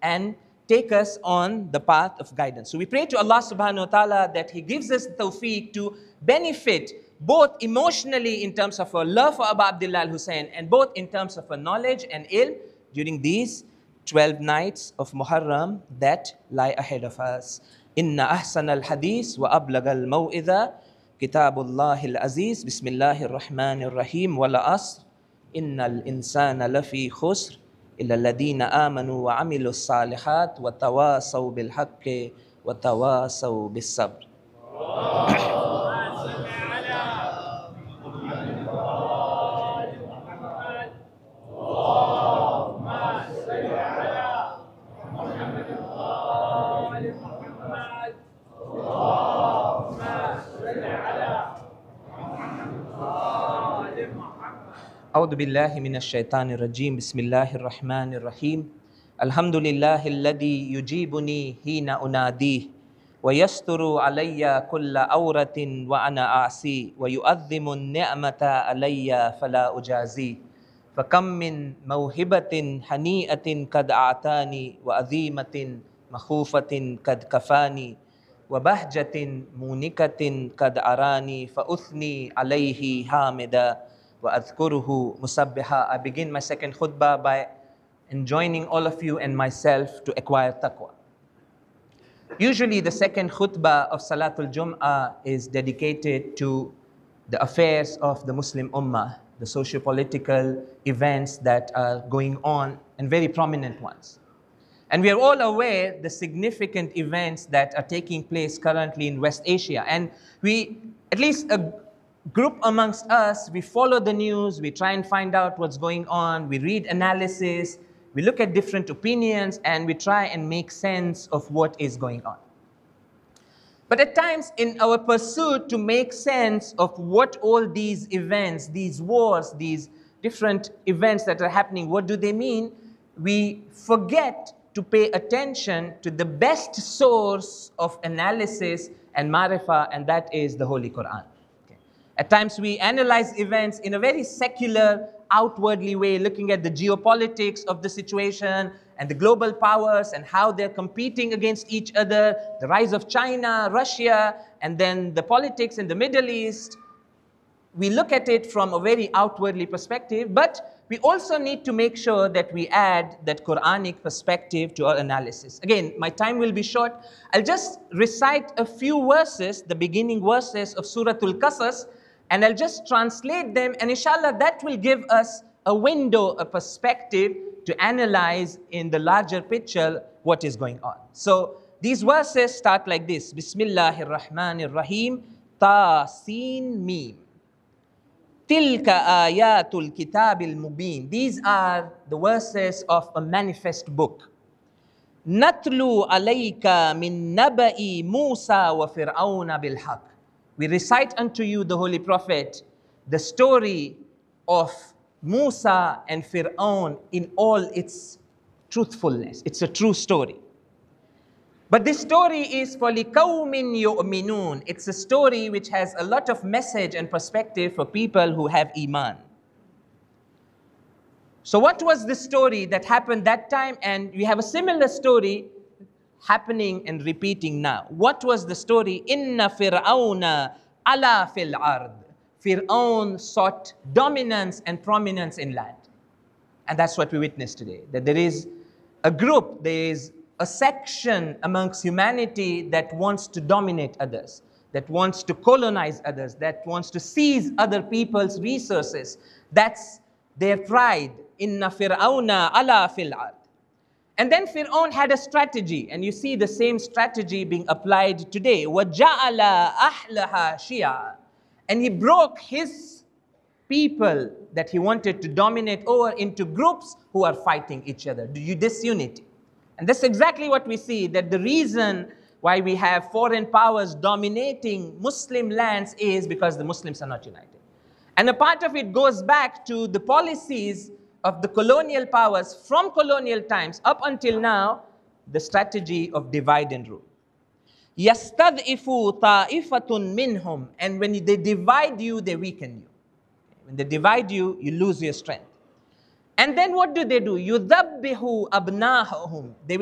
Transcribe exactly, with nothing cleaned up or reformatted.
and take us on the path of guidance. So we pray to Allah subhanahu wa ta'ala that He gives us tawfiq to benefit both emotionally in terms of our love for Abu Abdullah al-Hussein and both in terms of our knowledge and ilm during these twelve nights of Muharram that lie ahead of us. Inna ahsan al-hadith wa ablag al-maw'idha kitabullah al-aziz bismillahir rahmanir rahim wal asr innal insana lafi khusr illa alladhina amanu wa amilus salihat wa tawasaw bil haqqi wa tawasaw bis sabr. أعوذ بالله من الشيطان الرجيم بسم الله الرحمن الرحيم الحمد لله الذي يجيبني حين أناديه ويستر علي كل عورة وأنا أعصي ويؤذم النعمة علي فلا أجازي فكم من موهبة هنيئة قد أعطاني وعظيمة مخوفة قد كفاني وبهجة مونكة قد أراني فأثني عليه حامدا وأذكره مسبحا. I begin my second khutbah by enjoining all of you and myself to acquire taqwa. Usually the second khutbah of Salatul Jum'ah is dedicated to the affairs of the Muslim Ummah, the socio-political events that are going on and very prominent ones. And we are all aware the significant events that are taking place currently in West Asia. And we, at least a group amongst us, we follow the news, we try and find out what's going on, we read analysis, we look at different opinions, and we try and make sense of what is going on. But at times, in our pursuit to make sense of what all these events, these wars, these different events that are happening, what do they mean, we forget to pay attention to the best source of analysis and marifah, and that is the Holy Quran. At times we analyze events in a very secular, outwardly way, looking at the geopolitics of the situation and the global powers and how they're competing against each other, the rise of China, Russia, and then the politics in the Middle East. We look at it from a very outwardly perspective, but we also need to make sure that we add that Quranic perspective to our analysis. Again, my time will be short. I'll just recite a few verses, the beginning verses of Surah Al-Qasas, and I'll just translate them, and inshallah that will give us a window, a perspective to analyze in the larger picture what is going on. So these verses start like this. Bismillahir Rahmanir Rahim. Ta Sin Mim. Tilka ayatul kitabil mubin. These are the verses of a manifest book. Natlu alayka min naba'i Musa wa Fir'auna bil haq. We recite unto you, the Holy Prophet, the story of Musa and Fir'aun in all its truthfulness. It's a true story. But this story is for لِقَوْمٍ يُؤْمِنُونَ. It's a story which has a lot of message and perspective for people who have Iman. So what was the story that happened that time? And we have a similar story happening and repeating now. What was the story? Inna Fir'auna ala fil ard. Fir'aun sought dominance and prominence in land. And that's what we witness today. That there is a group, there is a section amongst humanity that wants to dominate others, that wants to colonize others, that wants to seize other people's resources. That's their pride. Inna Fir'auna ala fil ard. And then Fir'aun had a strategy, and you see the same strategy being applied today. وَجَعَلَ أَحْلَهَا شِيَعًا. And he broke his people that he wanted to dominate over into groups who are fighting each other. Disunity. And that's exactly what we see, that the reason why we have foreign powers dominating Muslim lands is because the Muslims are not united. And a part of it goes back to the policies of the colonial powers from colonial times up until now, the strategy of divide and rule. يَسْتَضْعِفُ طَائِفَةٌ مِّنْهُمْ. And when they divide you, they weaken you. When they divide you, you lose your strength. And then what do they do? يُذَبِّحُ أَبْنَاءَهُمْ. They will